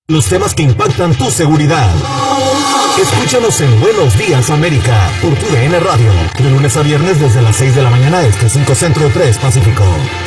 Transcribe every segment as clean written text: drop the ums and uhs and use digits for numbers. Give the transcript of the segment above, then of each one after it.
Los temas que impactan tu seguridad. Escúchanos en Buenos Días América por tu DN Radio, de lunes a viernes desde las 6 de la mañana este, 5 Centro, 3 Pacífico.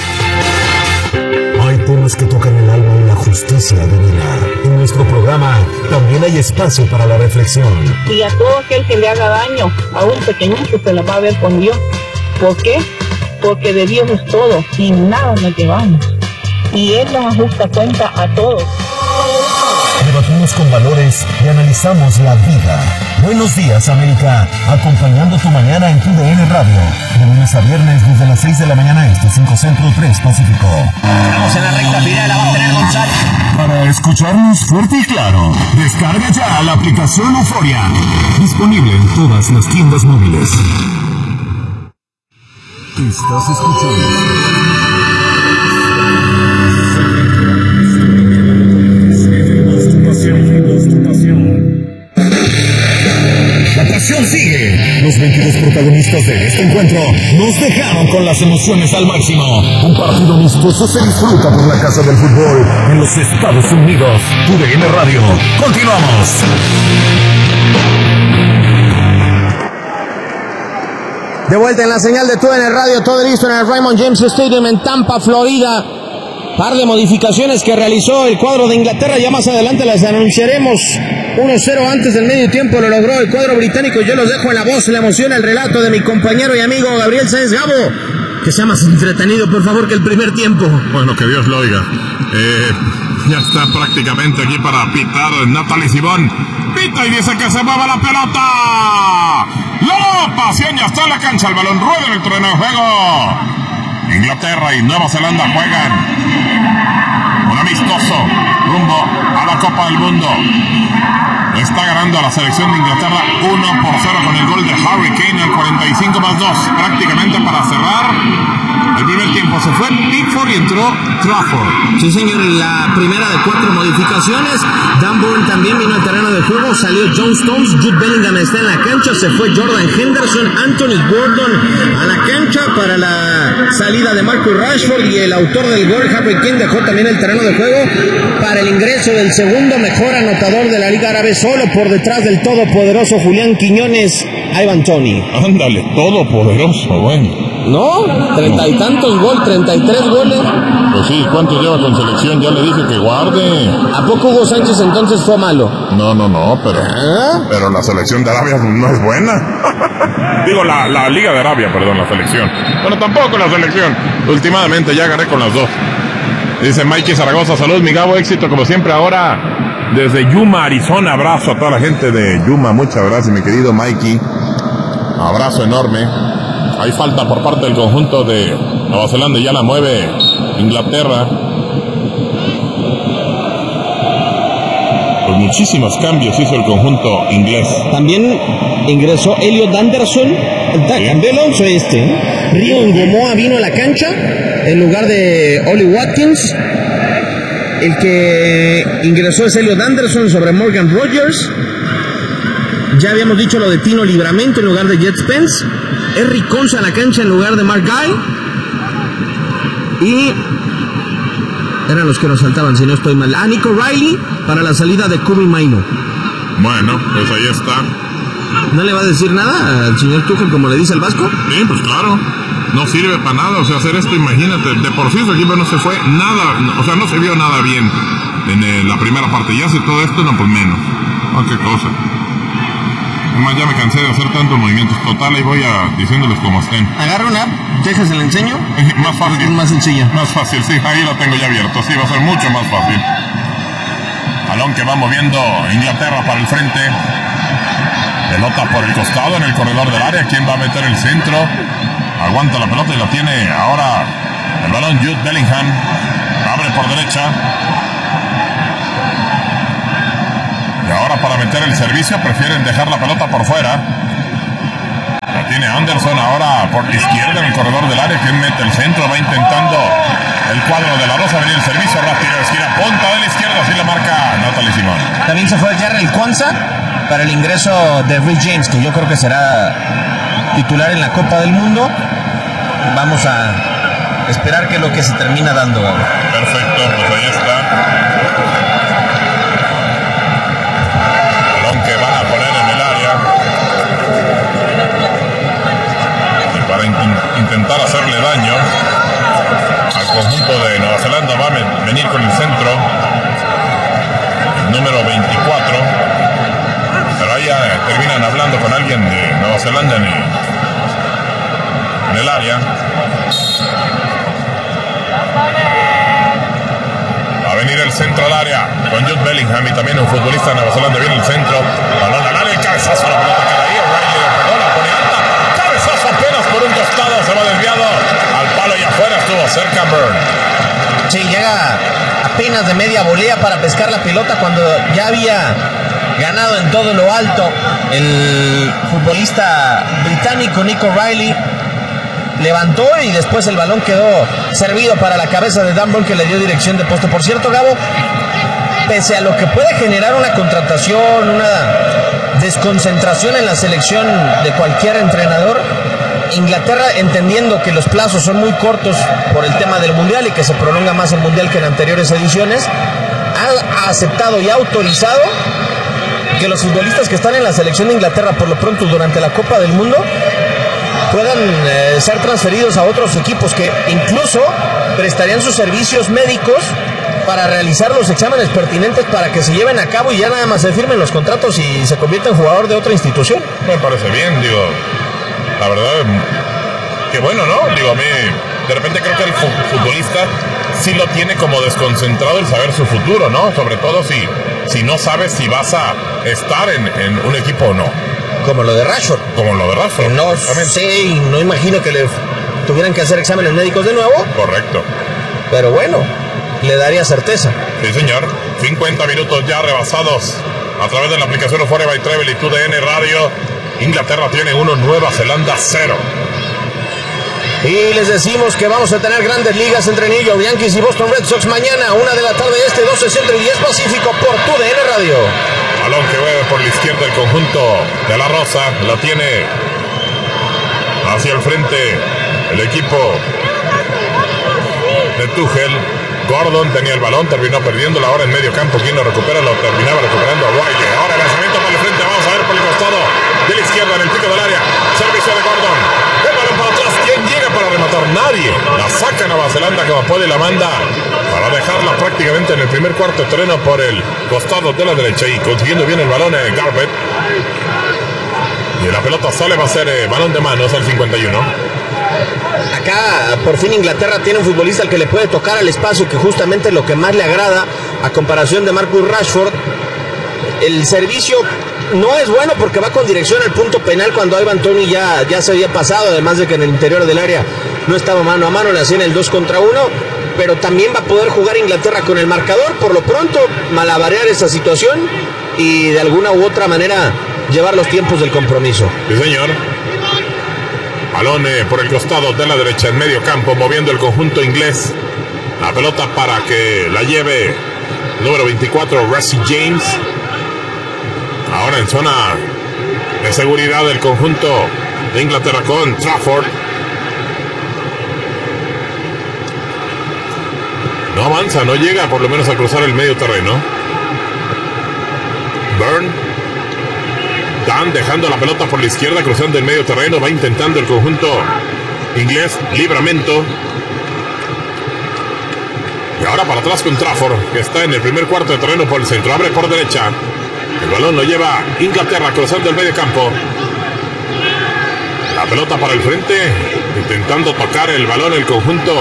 Hay temas que tocan el alma y la justicia divina. En nuestro programa también hay espacio para la reflexión. Y a todo aquel que le haga daño, a un pequeñito, se lo va a ver con Dios. ¿Por qué? Porque de Dios es todo y nada nos llevamos. Y Él nos ajusta cuenta a todos. Debatimos con valores y analizamos la vida. Buenos Días América, acompañando tu mañana en tu DN Radio. De lunes a viernes desde las 6 de la mañana este, 5 Centro, 3 Pacífico. Estamos en la recta final, la va a tener González. Para escucharnos fuerte y claro, descarga ya la aplicación Euforia. Disponible en todas las tiendas móviles. Estás escuchando. La pasión sigue. Los 22 protagonistas de este encuentro nos dejaron con las emociones al máximo. Un partido amistoso se disfruta por la casa del fútbol en los Estados Unidos. TUDN Radio. Continuamos. De vuelta en la señal de TUDN Radio, todo listo en el Raymond James Stadium en Tampa, Florida. Par de modificaciones que realizó el cuadro de Inglaterra, ya más adelante las anunciaremos. 1-0 antes del medio tiempo lo logró el cuadro británico. Yo los dejo en la voz, la emoción, el relato de mi compañero y amigo Gabriel Sáenz. Gabo, que sea más entretenido, por favor, que el primer tiempo. Bueno, que Dios lo oiga. Ya está prácticamente aquí para pitar Natalie Simón. Pita y dice que se mueva la pelota. La pasión ya está en la cancha. El balón rueda en el terreno de juego. Inglaterra y Nueva Zelanda juegan un amistoso rumbo a la Copa del Mundo. Está ganando a la selección de Inglaterra 1-0 con el gol de Harry Kane al 45+2, prácticamente para cerrar el primer tiempo. Se fue Pickford y entró Trafford. Sí, señor, la primera de 4 modificaciones. Dan Burn también vino al terreno de juego. Salió John Stones, Jude Bellingham está en la cancha. Se fue Jordan Henderson, Anthony Gordon a la cancha para la salida de Marcus Rashford. Y el autor del gol, Harry Kane, dejó también el terreno de juego para el ingreso del segundo mejor anotador de la Liga Árabe, solo por detrás del todopoderoso Julián Quiñones, Ivan Toney. Ándale, todopoderoso, bueno. ¿No? 30 y tantos goles, 33 goles. Pues sí, ¿cuántos lleva con selección? Ya le dije que guarde. ¿A poco Hugo Sánchez entonces fue malo? No, pero la selección de Arabia no es buena. Digo, la Liga de Arabia, perdón, la selección. Bueno, tampoco la selección. Últimamente ya agarré con las dos. Dice Mikey Zaragoza, salud, mi Gabo, éxito como siempre ahora desde Yuma, Arizona. Abrazo a toda la gente de Yuma, muchas gracias, mi querido Mikey. Abrazo enorme. Hay falta por parte del conjunto de Nueva Zelanda y ya la mueve Inglaterra. Pues muchísimos cambios hizo el conjunto inglés. También ingresó Elliot Anderson, cambió el 11 Río Ngomoa vino a la cancha en lugar de Oli Watkins. El que ingresó es Elliot Anderson sobre Morgan Rogers. Ya habíamos dicho lo de Tino Livramento en lugar de Jet Spence. Henry Concha a la cancha en lugar de Mark Guy. Y eran los que nos saltaban, si no estoy mal. Nico Riley para la salida de Kobe Maino. Bueno, pues ahí está. ¿No le va a decir nada al señor Tuchel como le dice el Vasco? Sí, pues claro. No sirve para nada, o sea, hacer esto, imagínate, de por sí su equipo no se fue nada, o sea, no se vio nada bien en la primera parte. Ya hace todo esto, no, pues menos. Oh, qué cosa. Además ya me cansé de hacer tantos movimientos. Total, y voy diciéndoles cómo estén. Agarra una app, déjase la enseño. Más fácil. Es más sencilla. Más fácil, sí, ahí lo tengo ya abierto. Sí, va a ser mucho más fácil. Balón que va moviendo Inglaterra para el frente. Pelota por el costado en el corredor del área. ¿Quién va a meter el centro? Aguanta la pelota y la tiene ahora el balón Jude Bellingham. Abre por derecha. Y ahora para meter el servicio prefieren dejar la pelota por fuera. La tiene Anderson ahora por izquierda en el corredor del área. ¿Quién mete el centro? Va intentando el cuadro de la Rosa. Venir el servicio rápido. Esquina, punta de la izquierda. Así la marca Natalie Simón. También se fue Jarrell Kwanzaa para el ingreso de Rhys James, que yo creo que será titular en la Copa del Mundo. Vamos a esperar que es lo que se termina dando. Perfecto, pues ahí está. venir con el centro. Número 24. Pero ahí terminan hablando con alguien de Nueva Zelanda en el área. Va a venir el centro al área con Jude Bellingham y también un futbolista de Nueva Zelanda. Viene el centro. Balón al área, el cabezazo. La pelota queda ahí. O'Reilly le pegó, la pone alta. Cabezazo apenas por un costado. Se va desviado al palo y afuera estuvo cerca Burn. Sí, llega apenas de media volea para pescar la pelota cuando ya había ganado en todo lo alto el futbolista británico Nick O'Reilly. Levantó y después el balón quedó servido para la cabeza de Dan Burn, que le dio dirección de poste. Por cierto, Gabo, pese a lo que puede generar una contratación, una desconcentración en la selección de cualquier entrenador, Inglaterra, entendiendo que los plazos son muy cortos por el tema del Mundial y que se prolonga más el Mundial que en anteriores ediciones, ha aceptado y ha autorizado que los futbolistas que están en la selección de Inglaterra por lo pronto durante la Copa del Mundo puedan ser transferidos a otros equipos que incluso prestarían sus servicios médicos para realizar los exámenes pertinentes para que se lleven a cabo y ya nada más se firmen los contratos y se convierta en jugador de otra institución. Me parece bien, digo, la verdad, que bueno, ¿no? Digo, a mí, de repente creo que el futbolista sí lo tiene como desconcentrado el saber su futuro, ¿no? Sobre todo si no sabes si vas a estar en un equipo o no. Como lo de Rashford. Como lo de Rashford. No sé, y no imagino que le tuvieran que hacer exámenes médicos de nuevo. Correcto. Pero bueno, le daría certeza. Sí, señor. 50 minutos ya rebasados a través de la aplicación Euphoria by Travel y TUDN Radio. Inglaterra tiene 1, Nueva Zelanda 0. Y les decimos que vamos a tener grandes ligas entre New York Yankees y Boston Red Sox mañana, 1 de la tarde 12 centro y 10 pacífico por TUDN Radio. Balón que mueve por la izquierda el conjunto de la Rosa. La tiene hacia el frente el equipo de Tuchel. Gordon tenía el balón, terminó perdiéndolo. Ahora en medio campo, quien lo recupera, lo terminaba recuperando a Wiley. Ahora el lanzamiento para el frente, vamos a ver por el costado de la izquierda en el pico del área. Servicio de Gordon. El balón para atrás, ¿quién llega para rematar? Nadie. La saca Nueva Zelanda como puede y la manda para dejarla prácticamente en el primer cuarto de terreno por el costado de la derecha y consiguiendo bien el balón Garbutt. Y la pelota sale, va a ser balón de manos al 51. Acá por fin Inglaterra tiene un futbolista al que le puede tocar al espacio, que justamente es lo que más le agrada a comparación de Marcus Rashford. El servicio no es bueno porque va con dirección al punto penal cuando Ivan Toney ya se había pasado, además de que en el interior del área no estaba mano a mano, le hacían el 2 contra 1, pero también va a poder jugar Inglaterra con el marcador, por lo pronto malabarear esa situación y de alguna u otra manera llevar los tiempos del compromiso. Sí, señor. Balón por el costado de la derecha en medio campo, moviendo el conjunto inglés. La pelota para que la lleve número 24, Reece James. Ahora en zona de seguridad del conjunto de Inglaterra con Trafford. No avanza, no llega por lo menos a cruzar el medio terreno. Burn. Dan dejando la pelota por la izquierda, cruzando el medio terreno. Va intentando el conjunto inglés. Libramento. Y ahora para atrás con Trafford, que está en el primer cuarto de terreno por el centro. Abre por derecha. El balón lo lleva Inglaterra cruzando el medio campo. La pelota para el frente. Intentando tocar el balón el conjunto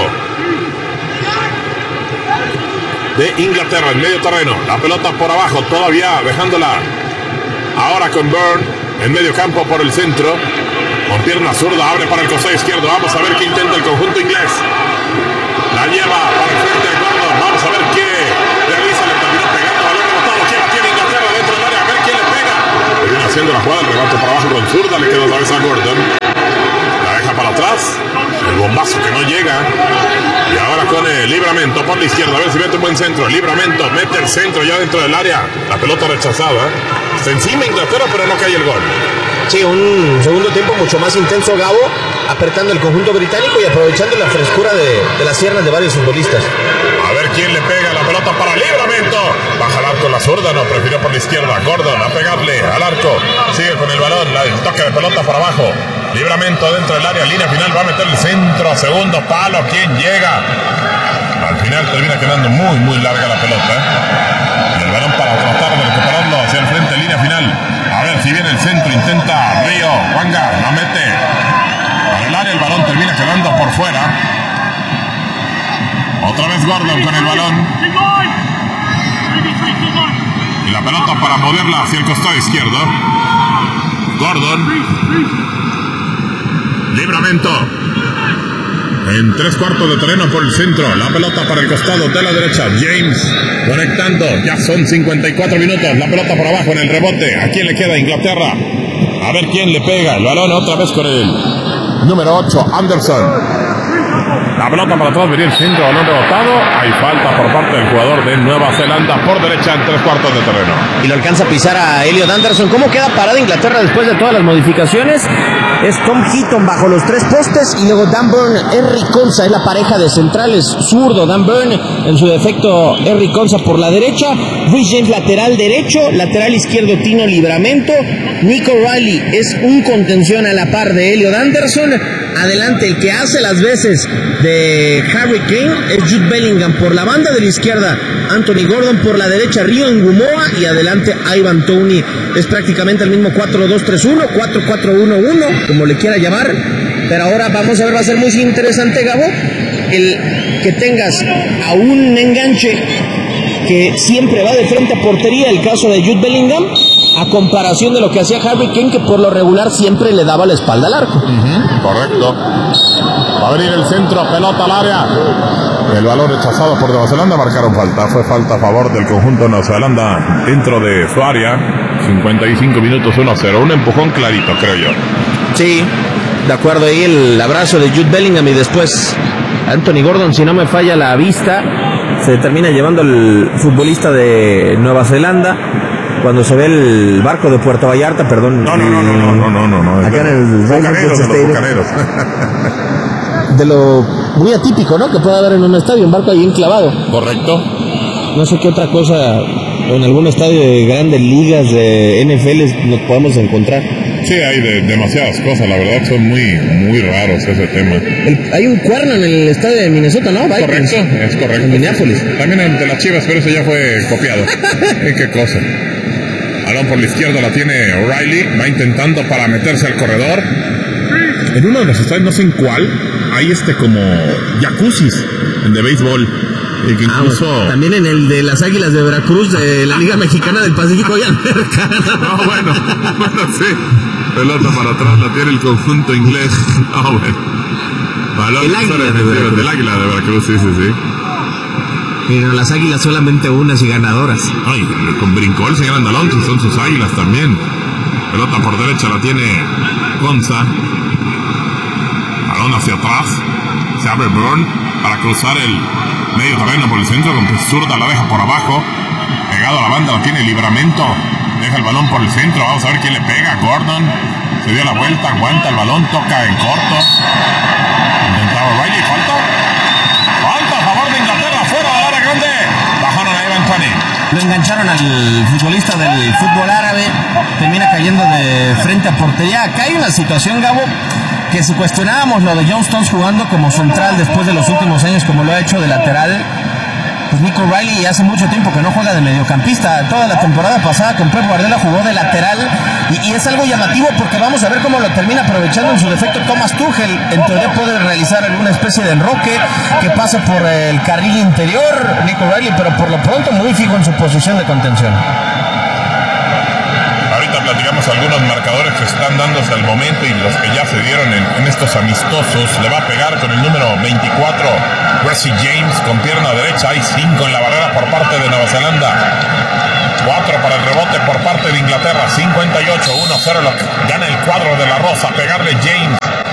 de Inglaterra en medio terreno. La pelota por abajo, todavía dejándola. Ahora con Burn en medio campo por el centro. Con pierna zurda, abre para el costado izquierdo. Vamos a ver qué intenta el conjunto inglés. La lleva para el frente de Gordon. Vamos a ver qué realiza. Le terminó pegando. Balón rebotado. ¿Quién la tiene Inglaterra dentro del área? A ver quién le pega. Le viene haciendo la jugada. El rebate para abajo con zurda. Le queda otra vez a Gordon. La deja para atrás. El bombazo que no llega. Y ahora con el Libramento por la izquierda. A ver si mete un buen centro. Libramento mete el centro ya dentro del área. La pelota rechazada. Está encima Inglaterra, pero no cae el gol. Sí, un segundo tiempo mucho más intenso, Gabo, apretando el conjunto británico y aprovechando la frescura de las piernas de varios futbolistas. A ver quién le pega la pelota para Libramento. Baja al arco la zurda, no, prefirió por la izquierda. Gordon a pegarle al arco. Sigue con el balón, el toque de pelota para abajo. Libramento dentro del área, línea final, va a meter el centro, segundo palo. ¿Quién llega? Al final final termina quedando muy larga la pelota. Y el balón para tratar de recuperarlo hacia el frente, línea final. A ver si viene el centro, intenta Río, Wanga, la mete. Para el área el balón termina quedando por fuera. Otra vez Gordon con el balón. Y la pelota para moverla hacia el costado izquierdo. Gordon. Libramento. En 3/4 de terreno por el centro. La pelota para el costado de la derecha. James conectando. Ya son 54 minutos. La pelota por abajo en el rebote. ¿A quién le queda? Inglaterra. A ver quién le pega. El balón otra vez con el número 8, Anderson. La pelota para atrás, venía el centro, balón rebotado. Hay falta por parte del jugador de Nueva Zelanda por derecha en 3/4 de terreno. Y lo alcanza a pisar a Elliot Anderson. ¿Cómo queda parada Inglaterra después de todas las modificaciones? Es Tom Heaton bajo los 3 postes y luego Dan Burn, Henry Konsa es la pareja de centrales zurdo. Dan Burn, en su defecto Henry Konsa por la derecha, Rhys James lateral derecho, lateral izquierdo Tino Livramento, Nico Riley es un contención a la par de Elliot Anderson. Adelante el que hace las veces de Harry Kane es Jude Bellingham por la banda de la izquierda, Anthony Gordon por la derecha, Rio Ngumoa y adelante Ivan Toney. Es prácticamente el mismo 4-2-3-1, 4-4-1-1, como le quiera llamar. Pero ahora vamos a ver, va a ser muy interesante, Gabo, el que tengas a un enganche que siempre va de frente a portería, el caso de Jude Bellingham, a comparación de lo que hacía Harry Kane, que por lo regular siempre le daba la espalda al arco. Correcto. Va a venir el centro, pelota al área. El balón rechazado por Nueva Zelanda, marcaron falta. Fue falta a favor del conjunto de Nueva Zelanda dentro de su área. 55 minutos, 1-0. Un empujón clarito, creo yo. Sí, de acuerdo. Ahí el abrazo de Jude Bellingham y después Anthony Gordon, si no me falla la vista, se termina llevando el futbolista de Nueva Zelanda. Cuando se ve el barco de Puerto Vallarta, perdón. No. Acá en el Bucaneros. De lo muy atípico, ¿no? Que puede haber en un estadio, un barco ahí enclavado. Correcto. No sé qué otra cosa en algún estadio de grandes ligas de NFL nos podemos encontrar. Sí, hay demasiadas cosas, la verdad son muy raros ese tema. Hay un cuerno en el estadio de Minnesota, ¿no? Correcto, es correcto. En Minneapolis. También en de las Chivas, pero eso ya fue copiado. ¿Qué cosa? Balón por la izquierda la tiene O'Reilly, va intentando para meterse al corredor. En uno de los estadios, no sé en cuál, hay como jacuzzis de béisbol. Que incluso... también en el de las Águilas de Veracruz, de la Liga Mexicana del Pacífico y Americana. No, bueno, sí. Pelota para atrás, la tiene el conjunto inglés. Bueno. Balón el Águila de Veracruz. Del Águila de Veracruz, sí. Pero las Águilas solamente unas y ganadoras. Ay, con Brincol se ganan balón, son sus Águilas también. Pelota por derecha la tiene Konsa. Balón hacia atrás. Se abre Burn para cruzar el medio terreno por el centro, con zurda la deja por abajo. Pegado a la banda la tiene Livramento. Deja el balón por el centro. Vamos a ver quién le pega. Gordon se dio la vuelta, aguanta el balón, toca en corto. Intentaba Riley, falta a favor de Inglaterra, fuera del área grande. Bajaron a Ivan Toney. Lo engancharon al futbolista del fútbol árabe, termina cayendo de frente a portería. Acá hay una situación, Gabo, que si cuestionábamos lo de John Stones jugando como central después de los últimos años como lo ha hecho de lateral, pues Nico Riley hace mucho tiempo que no juega de mediocampista. Toda la temporada pasada con Pep Guardiola jugó de lateral y es algo llamativo porque vamos a ver cómo lo termina aprovechando en su defecto Thomas Tuchel. En teoría puede realizar alguna especie de enroque que pase por el carril interior Nico Riley, pero por lo pronto muy fijo en su posición de contención. Ahorita platicamos algunos marcadores que están dándose al momento y los que ya se dieron en estos amistosos. Le va a pegar con el número 24 Rhys James con pierna derecha. Hay 5 en la barrera por parte de Nueva Zelanda, 4 para el rebote por parte de Inglaterra. 58, 1-0 lo gana el cuadro de la Rosa. Pegarle James.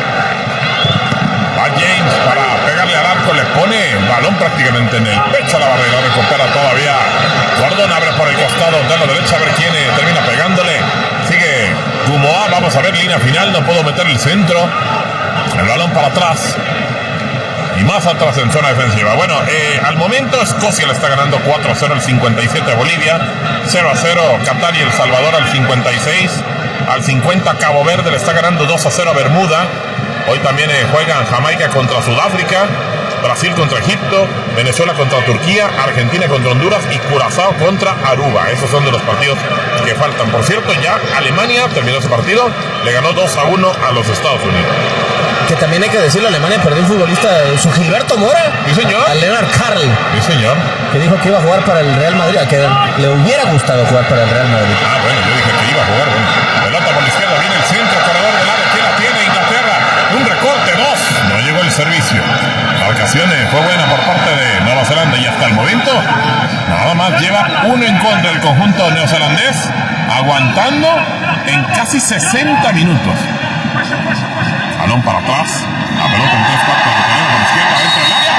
Va James para pegarle al arco, le pone balón prácticamente en el pecho a la barrera, recupera todavía Gordon, abre por el costado de la derecha, a ver quién termina pegándole. Sigue Ngumoa, vamos a ver línea final, no puedo meter el centro, el balón para atrás y más atrás en zona defensiva. Bueno, al momento Escocia le está ganando 4-0 al 57 a Bolivia, 0-0 Qatar y El Salvador al 56, al 50 Cabo Verde le está ganando 2-0 a Bermuda. Hoy también juegan Jamaica contra Sudáfrica. Brasil contra Egipto, Venezuela contra Turquía, Argentina contra Honduras y Curazao contra Aruba. Esos son de los partidos que faltan. Por cierto, ya Alemania terminó ese partido, le ganó 2-1 a los Estados Unidos. Que también hay que decirlo, Alemania perdió un futbolista, su Gilberto Mora. Sí, señor. A Leonard Karl. Sí, señor. Que dijo que iba a jugar para el Real Madrid, a que le hubiera gustado jugar para el Real Madrid. Ah, bueno, yo dije que iba a jugar. Bueno. Pelota por la izquierda, viene el centro, corredor del área, que la tiene Inglaterra. Un recorte, 2. No llegó el servicio. La ocasión fue buena por parte de Nueva Zelanda y hasta el momento nada más lleva 1 en contra del conjunto neozelandés, aguantando en casi 60 minutos. Balón para atrás, la pelota en 3 cuartos de pelota por la izquierda, dentro del área.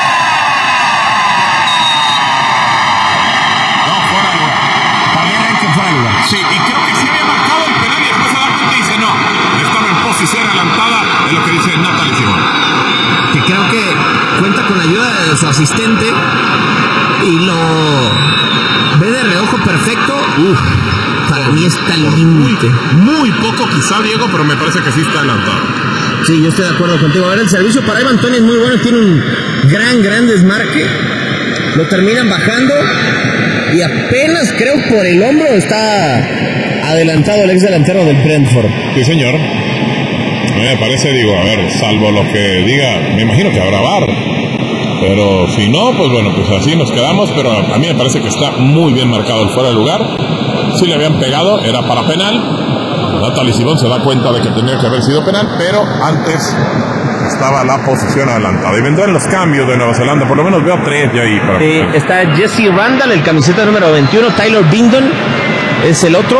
No, fuera de lugar. También que fuera de lugar. Sí, y creo que sí había marcado el penal y después se da cuenta y dice no, estaba en posición adelantada de lo que dice Natalie Simón. Que creo que cuenta con la ayuda de su asistente y lo ve de reojo perfecto. Para mí está al límite. Muy poco quizá, Diego, pero me parece que sí está adelantado. Sí, yo estoy de acuerdo contigo. A ver, el servicio para Ivan Toney es muy bueno, tiene un gran desmarque. Lo terminan bajando y apenas creo por el hombro está adelantado el ex delantero del Brentford. Sí, señor. Me parece, digo, a ver, salvo lo que diga, me imagino que habrá VAR. Pero si no, pues bueno, pues así nos quedamos. Pero a mí me parece que está muy bien marcado el fuera de lugar. Si le habían pegado, era para penal. Natalie Simón se da cuenta de que tenía que haber sido penal, pero antes estaba la posición adelantada. Y vendrán los cambios de Nueva Zelanda, por lo menos veo 3 ya ahí. Está Jesse Randall, el camiseta número 21, Tyler Bindon es el otro.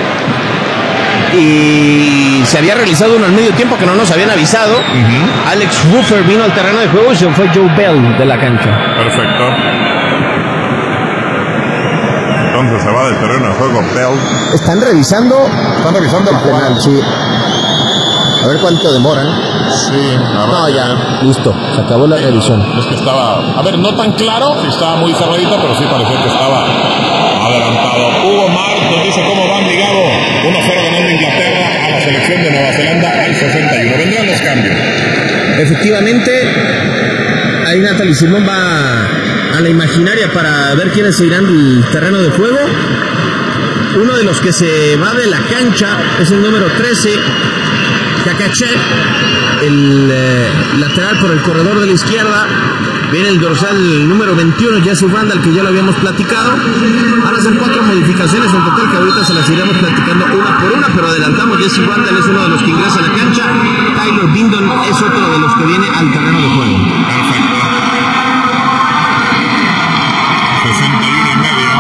Y se había realizado uno al medio tiempo que no nos habían avisado. Alex Ruffer vino al terreno de juego y se fue Joe Bell de la cancha. Perfecto. Entonces se va del terreno de juego Bell. Están revisando el penal, sí. A ver cuánto demoran. Sí, no, ya, listo, se acabó la revisión. Es que estaba, a ver, no tan claro, si estaba muy cerradito, pero sí parecía que estaba adelantado. Hugo Mar nos dice cómo van, Ligado. 1-0 ganando Inglaterra a la selección de Nueva Zelanda al 61. Vendrán los cambios. Efectivamente, ahí Natalie Simón va a la imaginaria para ver quiénes se irán del terreno de juego. Uno de los que se va de la cancha es el número 13, Kakache, el lateral por el corredor de la izquierda. Viene el dorsal número 21, Jesse Randall, que ya lo habíamos platicado. Van a ser 4 modificaciones en total, que ahorita se las iremos platicando una por una, pero adelantamos. Jesse Randall es uno de los que ingresa a la cancha. Tyler Bindon es otro de los que viene al terreno de juego. Perfecto. 61.5.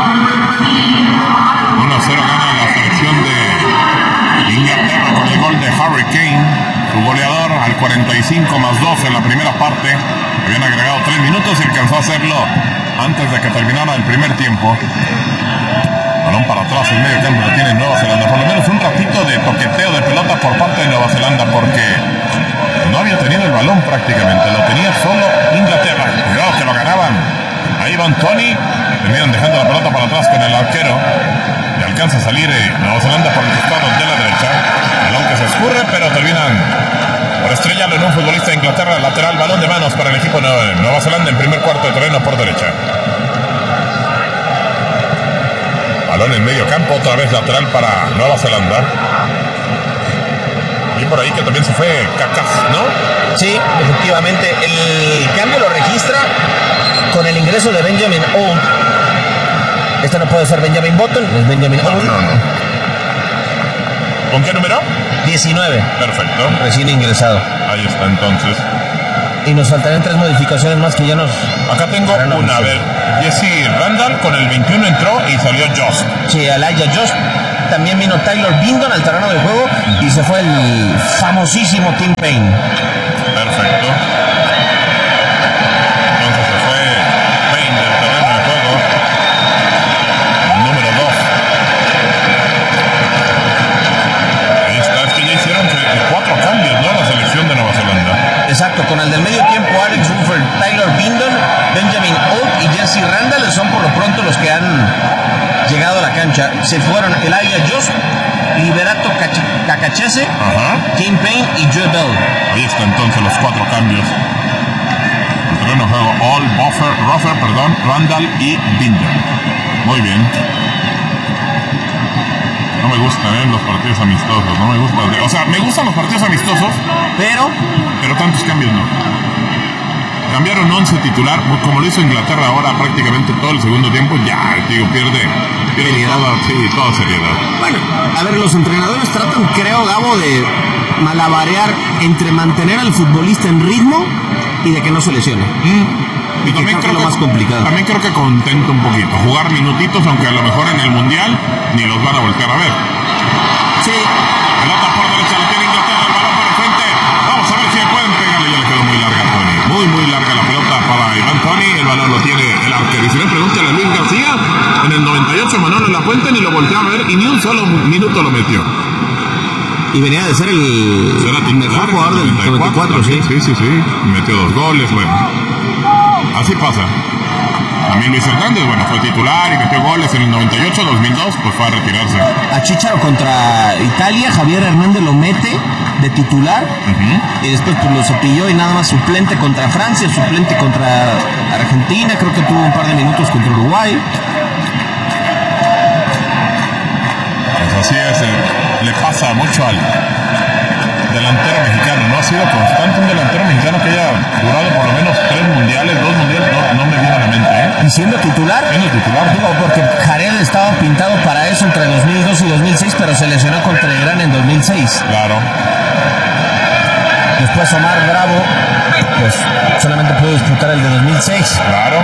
1-0 gana la selección de Inglaterra con el gol de Harry Kane, su goleador, al 45 más 2 en la primera parte. Habían agregado 3 minutos y alcanzó a hacerlo antes de que terminara el primer tiempo. Balón para atrás, el medio campo lo tiene Nueva Zelanda. Por lo menos un ratito de toqueteo de pelota por parte de Nueva Zelanda, porque no había tenido el balón prácticamente, lo tenía solo Inglaterra. Cuidado que lo ganaban. Ahí van Tony, terminan dejando la pelota para atrás con el arquero y alcanza a salir Nueva Zelanda por el costado de la derecha. Balón que se escurre, pero terminan por estrellarlo en un futbolista de Inglaterra. Lateral, balón de manos para el equipo de Nueva Zelanda en primer cuarto de terreno por derecha. Balón en medio campo, otra vez lateral para Nueva Zelanda. Y por ahí que también se fue Kakas, ¿no? Sí, efectivamente. El cambio lo registra con el ingreso de Benjamin Old. Este no puede ser Benjamin Button, es Benjamin Old. No. ¿Con qué número? 19. Perfecto. Recién ingresado. Ahí está entonces. Y nos faltarían 3 modificaciones más que ya nos... Acá tengo una, a ver. Jesse Randall con el 21 entró y salió Jost. Sí, Elijah Jost. También vino Tyler Bindon al terreno de juego y se fue el famosísimo Tim Payne. Perfecto. Entonces se fue Payne del terreno de juego. El número 2. Ahí está, es que ya hicieron 4 cambios, ¿no? La selección de Nueva Zelanda. Exacto, con el del medio tiempo Alex Ruffer, Tyler Bindon, Benjamin Old y Jesse Randall son por lo pronto los que han llegado a la cancha. Se fueron Elijah Jost, Liberato Kakachese, Kim Payne y Joe Bell. Ahí está entonces los 4 cambios. terreno de juego. All, Ruffer, Randall y Binder. Muy bien. No me gustan los partidos amistosos, no me gustan. O sea, me gustan los partidos amistosos, pero tantos cambios no. Cambiaron 11 titular, como lo hizo Inglaterra ahora prácticamente todo el segundo tiempo, ya, digo, pierde toda seriedad. Bueno, a ver, los entrenadores tratan, creo, Gabo, de malabarear entre mantener al futbolista en ritmo y de que no se lesione. Y también creo que es lo más complicado. También creo que contenta un poquito. Jugar minutitos, aunque a lo mejor en el Mundial ni los van a voltear a ver. Sí. Pelota por derecha, la tiene Inglaterra, el balón para el frente. Vamos a ver si pueden pegarle. Ya le quedó muy larga a Tony. Muy larga la pelota para Iván Tony. El balón lo tiene el arquero. Y si le preguntan a Luis García, en el 98 Manolo Lafuente ni lo volteó a ver y ni un solo minuto lo metió. Y venía de ser el mejor jugador del 94, sí. Sí. Metió 2 goles, bueno. Así pasa. También Luis Hernández, bueno, fue titular y metió goles en el 98, 2002, pues fue a retirarse. A Chicharo contra Italia, Javier Hernández lo mete de titular, y después pues lo cepilló y nada más suplente contra Francia, suplente contra Argentina, creo que tuvo un par de minutos contra Uruguay. Pues así es, le pasa mucho al delantero mexicano, no ha sido constante un delantero mexicano que haya durado por lo menos 3 mundiales, 2 mundiales, no me viene a la mente, ¿Y siendo titular? Siendo titular. Digo, porque Jared estaba pintado para eso entre 2002 y 2006, pero se lesionó contra Irán en 2006. Claro. Después Omar Bravo, pues solamente pudo disputar el de 2006. Claro.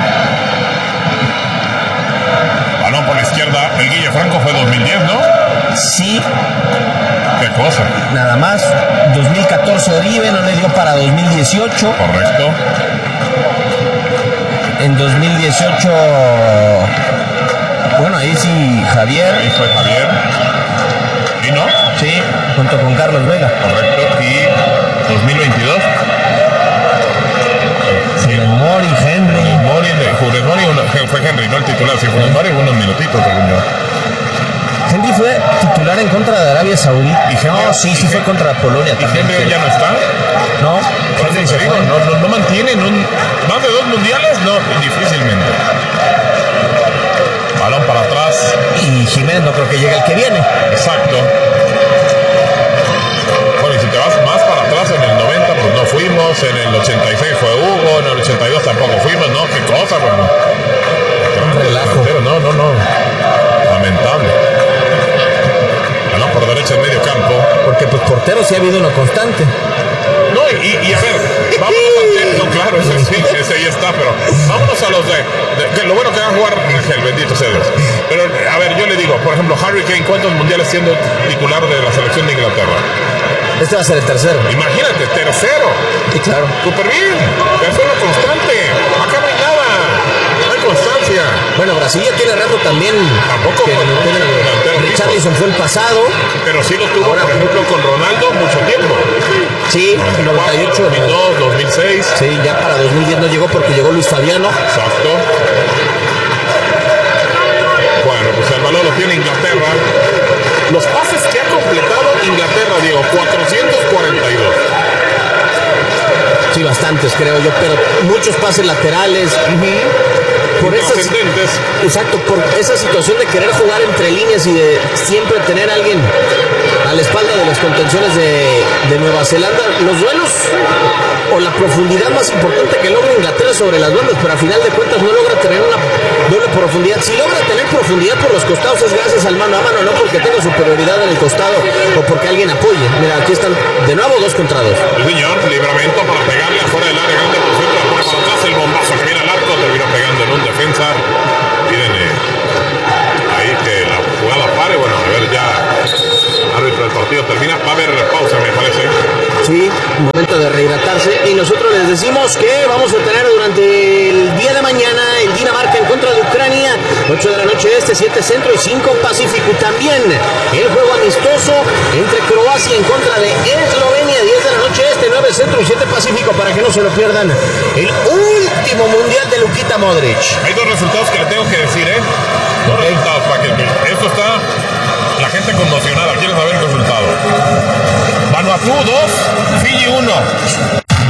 Balón por la izquierda, el Guille Franco fue 2010, ¿no? Sí. ¿Qué cosa? Nada más. 2014 Oribe, no le dio para 2018. Correcto. En 2018, bueno, ahí sí Javier. Ahí fue Javier. ¿Y no? Sí, junto con Carlos Vega. Correcto. ¿Y 2022? Funes Mori, Henry. Funes Mori fue Henry, no el titular. Sí, Funes Mori unos minutitos, según yo. Henry fue titular en contra de Arabia Saudí. Sí fue contra Polonia también. ¿Y Henry ya no está? No. Por eso te digo, no mantienen más de 2 mundiales, no, difícilmente. Balón para atrás. Y Jiménez no creo que llegue el que viene. Exacto. Bueno, y si te vas más para atrás, en el 90 pues no fuimos, en el 86 fue Hugo, en el 82 tampoco fuimos, no, qué cosa, bueno. Un relajo. No. Lamentable. Balón por derecha en medio campo. Porque pues portero sí ha habido uno constante. No, y a ver, vámonos no, claro, ese ahí está, pero vámonos a los que lo bueno que va a jugar Ángel, bendito sea Dios. Pero, a ver, yo le digo, por ejemplo, Harry Kane, ¿cuántos mundiales siendo titular de la selección de Inglaterra? Este va a ser el tercero. Imagínate, tercero. Sí, claro. Súper bien, eso es lo constante. Acá no hay nada, no hay constancia. Bueno, Brasil ya tiene rato también. Tampoco que Richarlison fue el pasado. Pero sí lo tuvo, ahora, por ejemplo, con Ronaldo mucho tiempo. Sí, 98, 2002, 2006. Sí, ya para 2010 no llegó porque llegó Luis Fabiano. Exacto. Bueno, pues el balón lo tiene Inglaterra. Los pases que ha completado Inglaterra, Diego, 442. Sí, bastantes creo yo, pero muchos pases laterales. Por esas, exacto, por esa situación de querer jugar entre líneas y de siempre tener a alguien a la espalda de las contenciones de Nueva Zelanda. Los duelos o la profundidad más importante que logra Inglaterra sobre las bandas, pero a final de cuentas no logra tener una doble profundidad. Si logra tener profundidad por los costados es gracias al mano a mano, no porque tenga superioridad en el costado o porque alguien apoye. Mira, aquí están de nuevo 2 contra 2. El señor, libramento para pegarle afuera del área grande por centro, la pone para atrás, el bombazo que viene al arco, terminó pegando en un defensa. Miren ahí que la jugada pare, bueno, a ver ya. Árbitro del partido termina, va a haber pausa, me parece. Sí, momento de rehidratarse. Y nosotros les decimos que vamos a tener durante el día de mañana el Dinamarca en contra de Ucrania, 8 de la noche este, 7 centro y 5 pacífico. También el juego amistoso entre Croacia en contra de Eslovenia, 10 de la noche este, 9 centro y 7 pacífico, para que no se lo pierdan. El último mundial de Luquita Modric. Hay 2 resultados que le tengo que decir, 2 resultados para que esto está la gente conmocionada. Quiero saber el resultado. Vanuatu 2, Fiji 1.